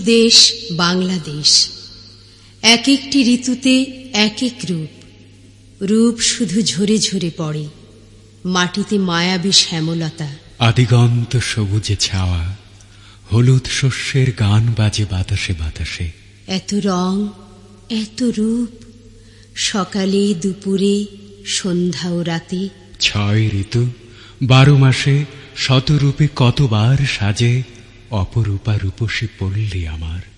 দেশ বাংলাদেশ। এক একটি ঋতুতে এক এক রূপ, রূপ শুধু ঝরে ঝরে পড়ে। মাটিতে মায়াবী শ্যামলতা, আদিগন্ত সবুজে ছাওয়া, হলুদ শস্যের গান বাজে বাতাসে বাতাসে। এত রং, এত রূপ, সকালে দুপুরে সন্ধ্যা ও রাতে। 6 ঋতু, 12 মাসে শতরূপে কতবার সাজে অপরূপা রূপসী পল্লী আমার।